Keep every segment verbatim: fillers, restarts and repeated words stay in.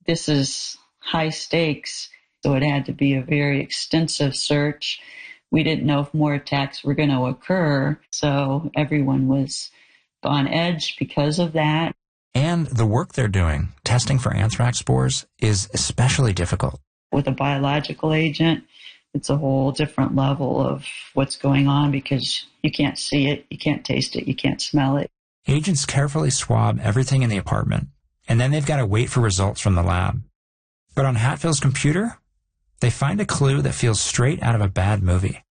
This is high stakes, so it had to be a very extensive search. We didn't know if more attacks were going to occur, so everyone was on edge because of that. And the work they're doing, testing for anthrax spores, is especially difficult. With a biological agent, it's a whole different level of what's going on because you can't see it, you can't taste it, you can't smell it. Agents carefully swab everything in the apartment, and then they've got to wait for results from the lab. But on Hatfield's computer, they find a clue that feels straight out of a bad movie.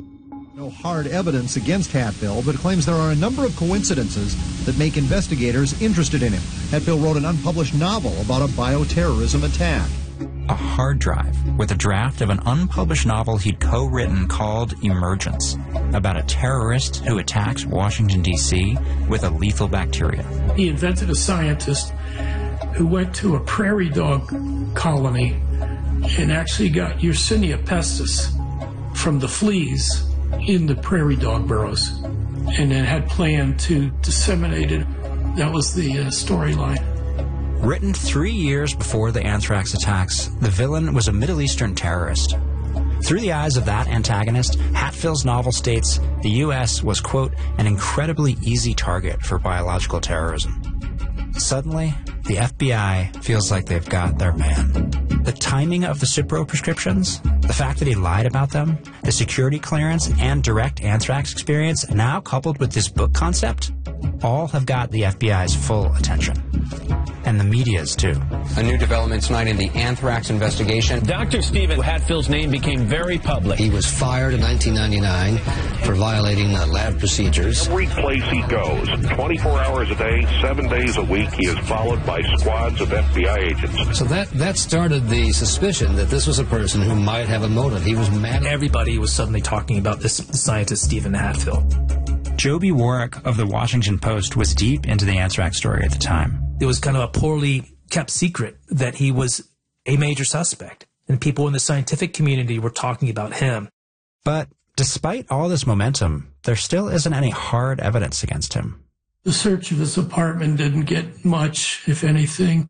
No hard evidence against Hatfield, but claims there are a number of coincidences that make investigators interested in him. Hatfield wrote an unpublished novel about a bioterrorism attack. A hard drive with a draft of an unpublished novel he'd co-written called Emergence, about a terrorist who attacks Washington, D C with a lethal bacteria. He invented a scientist who went to a prairie dog colony and actually got Yersinia pestis from the fleas in the prairie dog burrows, and then had planned to disseminate it. That was the uh, storyline. Written three years before the anthrax attacks, the villain was a Middle Eastern terrorist. Through the eyes of that antagonist, Hatfield's novel states the U S was, quote, an incredibly easy target for biological terrorism. Suddenly, the F B I feels like they've got their man. The timing of the Cipro prescriptions, the fact that he lied about them, the security clearance, and direct anthrax experience, now coupled with this book concept, all have got the F B I's full attention. And the media's, too. A new development tonight in the anthrax investigation. Doctor Stephen Hatfield's name became very public. He was fired in nineteen ninety-nine for violating uh, lab procedures. Every place he goes, twenty-four hours a day, seven days a week, he is followed by squads of F B I agents. So that, that started the suspicion that this was a person who might have a motive. He was mad. Everybody was suddenly talking about this scientist, Stephen Hatfield. Joby Warwick of the Washington Post was deep into the anthrax story at the time. It was kind of a poorly kept secret that he was a major suspect, and people in the scientific community were talking about him. But despite all this momentum, there still isn't any hard evidence against him. The search of his apartment didn't get much, if anything.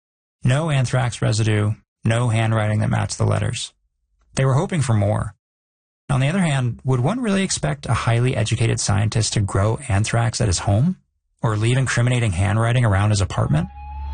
No anthrax residue, no handwriting that matched the letters. They were hoping for more. On the other hand, would one really expect a highly educated scientist to grow anthrax at his home? Or leave incriminating handwriting around his apartment?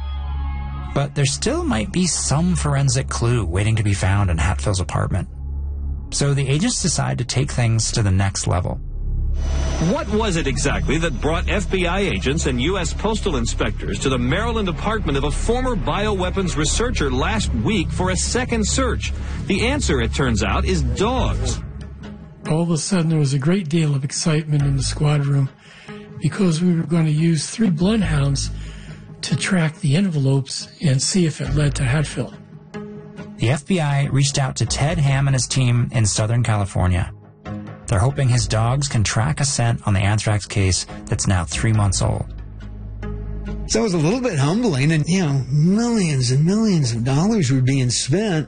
But there still might be some forensic clue waiting to be found in Hatfield's apartment. So the agents decide to take things to the next level. What was it exactly that brought F B I agents and U S postal inspectors to the Maryland apartment of a former bioweapons researcher last week for a second search? The answer, it turns out, is dogs. All of a sudden, there was a great deal of excitement in the squad room because we were going to use three bloodhounds to track the envelopes and see if it led to Hatfield. The F B I reached out to Ted Ham and his team in Southern California. They're hoping his dogs can track a scent on the anthrax case that's now three months old. So it was a little bit humbling, and, you know, millions and millions of dollars were being spent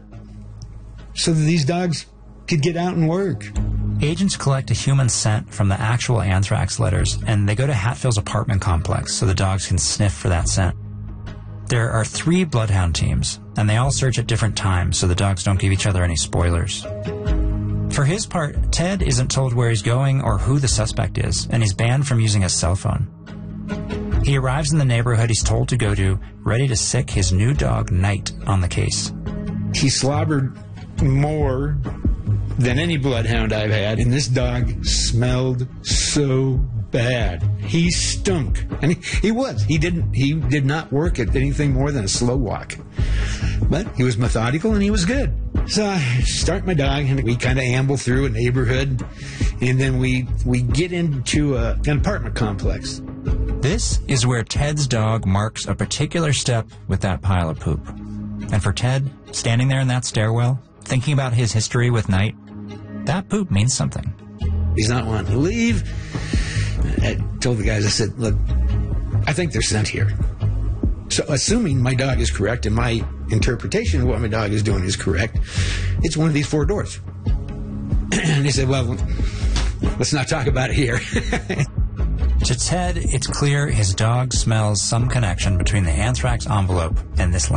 so that these dogs could get out and work. Agents collect a human scent from the actual anthrax letters, and they go to Hatfield's apartment complex so the dogs can sniff for that scent. There are three bloodhound teams, and they all search at different times so the dogs don't give each other any spoilers. For his part, Ted isn't told where he's going or who the suspect is, and he's banned from using his cell phone. He arrives in the neighborhood he's told to go to, ready to sick his new dog, Knight, on the case. He slobbered more than any bloodhound I've had, and this dog smelled so bad. He stunk, and he, he was. He didn't. He did not work at anything more than a slow walk, but he was methodical and he was good. So I start my dog, and we kind of amble through a neighborhood, and then we we get into a, an apartment complex. This is where Ted's dog marks a particular step with that pile of poop. And for Ted, standing there in that stairwell, thinking about his history with Knight, that poop means something. He's not wanting to leave. I told the guys, I said, look, I think they're sent here. So assuming my dog is correct and my interpretation of what my dog is doing is correct, it's one of these four doors. And he said, well, let's not talk about it here. To Ted, it's clear his dog smells some connection between the anthrax envelope and this